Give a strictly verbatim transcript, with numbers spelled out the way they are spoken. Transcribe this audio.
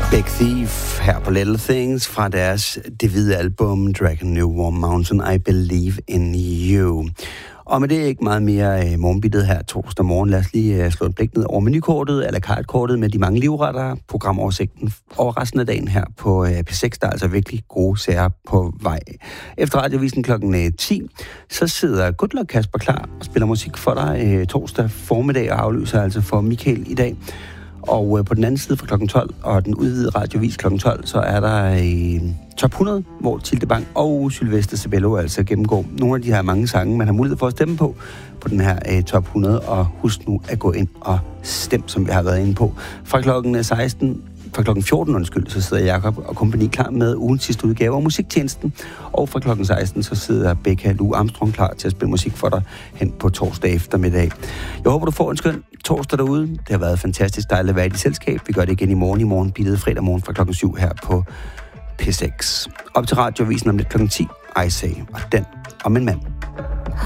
Big Thief her på Little Things fra deres det hvide album Dragon New Warm Mountain, I Believe in You. Og med det ikke meget mere øh, morgenbittet her torsdag morgen. Lad os lige øh, slå et blik ned over menukortet, eller kartkortet med de mange livretter, programoversigten over resten af dagen her på øh, P seks. Der er altså virkelig gode sager på vej. Efter radiovisen klokken øh, ti, så sidder Good Luck Kasper klar og spiller musik for dig øh, torsdag formiddag og aflyser altså for Michael i dag. Og øh, på den anden side fra klokken tolv, og den udvidede radiovis klokken tolv, så er der øh, top hundrede, hvor Tilde Bang og Sylvester Sabello altså gennemgår nogle af de her mange sange, man har mulighed for at stemme på, på den her øh, top hundrede. Og husk nu at gå ind og stemme, som vi har været inde på. Fra klokken seksten, fra klokken fjorten, undskyld, så sidder Jakob og kompagni klar med ugens sidste udgave af Musiktjenesten. Og fra klokken seksten, så sidder Becca Lou Armstrong klar til at spille musik for dig hen på torsdag eftermiddag. Jeg håber, du får en skøn torsdag derude. Det har været fantastisk dejligt at være i dit selskab. Vi gør det igen i morgen i morgen, bittet fredag morgen fra klokken syv her på P seks. Op til radiovisen om lidt klokken ti, I Say, og den om en mand.